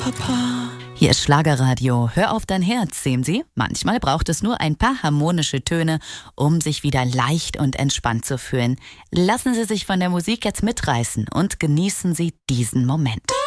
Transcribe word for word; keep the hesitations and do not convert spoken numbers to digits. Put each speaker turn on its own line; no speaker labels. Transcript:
Papa.
Hier ist Schlagerradio. Hör auf dein Herz, sehen Sie? Manchmal braucht es nur ein paar harmonische Töne, um sich wieder leicht und entspannt zu fühlen. Lassen Sie sich von der Musik jetzt mitreißen und genießen Sie diesen Moment.